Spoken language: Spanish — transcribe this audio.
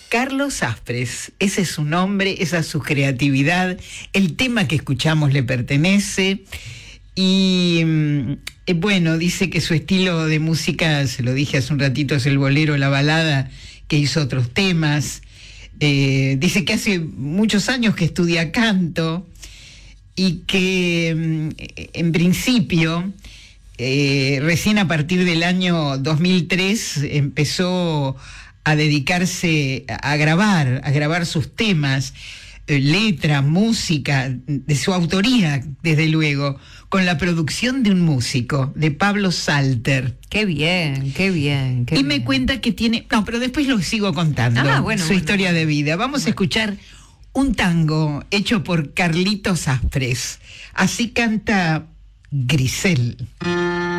Carlos Aspres, ese es su nombre, esa es su creatividad, el tema que escuchamos le pertenece y bueno, dice que su estilo de música, se lo dije hace un ratito, es el bolero, la balada, que hizo otros temas. Dice que hace muchos años que estudia canto y que en principio, recién a partir del año 2003 empezó a dedicarse a grabar sus temas, letra, música, de su autoría, desde luego, con la producción de un músico, de Pablo Salter. Qué bien, qué bien. Y me cuenta que tiene... No, pero después lo sigo contando, su historia de vida. Vamos a escuchar un tango hecho por Carlitos Aspres. Así canta Grisel.